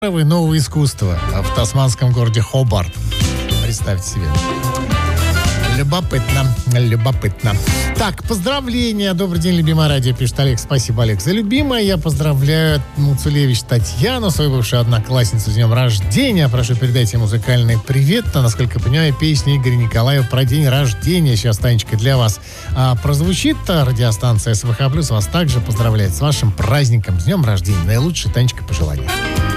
нового искусства в тасманском городе Хобарт. Представьте себе. Любопытно. Так, поздравления. Добрый день, любимое радио, пишет Олег. Спасибо, Олег, за любимое. Я поздравляю Муцулевич Татьяну, свою бывшую одноклассницу, с днем рождения. Прошу передать ей музыкальный привет. Насколько я понимаю, песня Игоря Николаева про день рождения. Сейчас, Танечка, для вас прозвучит. Радиостанция СВХ+. Вас также поздравляет с вашим праздником, с днем рождения. Наилучшие, Танечка, пожелания.